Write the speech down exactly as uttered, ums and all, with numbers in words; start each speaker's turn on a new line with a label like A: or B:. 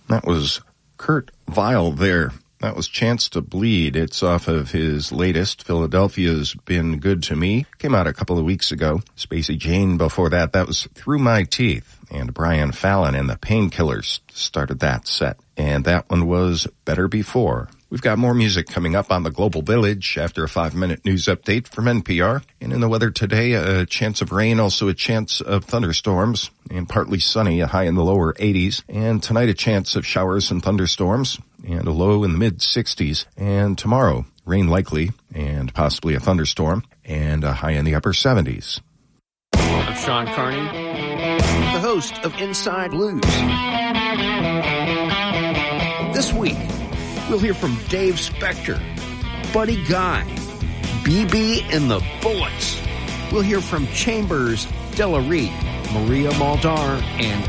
A: That was Kurt Vile there. That was Chance to Bleed. It's off of his latest, Philadelphia's Been Good to Me. Came out a couple of weeks ago. Spacey Jane before that. That was Through My Teeth. And Brian Fallon and the Painkillers started that set. And that one was Better Before. We've got more music coming up on the Global Village after a five-minute news update from N P R. And in the weather today, a chance of rain, also a chance of thunderstorms, and partly sunny, a high in the lower eighties. And tonight, a chance of showers and thunderstorms, and a low in the mid-sixties. And tomorrow, rain likely, and possibly a thunderstorm, and a high in the upper seventies.
B: I'm Sean Carney, the host of Inside Blues. This week, we'll hear from Dave Spector, Buddy Guy, B B and the Bullets. We'll hear from Chambers, Della Reed, Maria Muldaur, and